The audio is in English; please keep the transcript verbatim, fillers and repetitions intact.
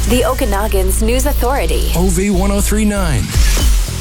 The Okanagan's News Authority. O V ten thirty-nine.